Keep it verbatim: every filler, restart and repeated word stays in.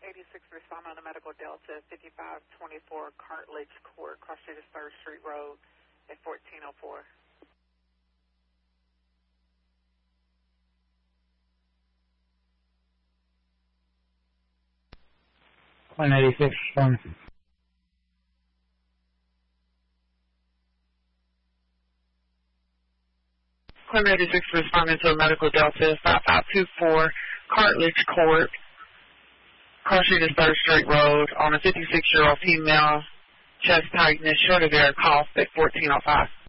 eighty-six, respond on the Medical Delta, fifty-five twenty-four Cartledge Court, cross street of third Street Road at fourteen oh four. one eighty-six, respond. one eighty-six, responding to a Medical Delta, five five two four Cartledge Court, cross street of third Street Road, on a fifty-six-year-old female, chest tightness, short of air, cough at fourteen oh five.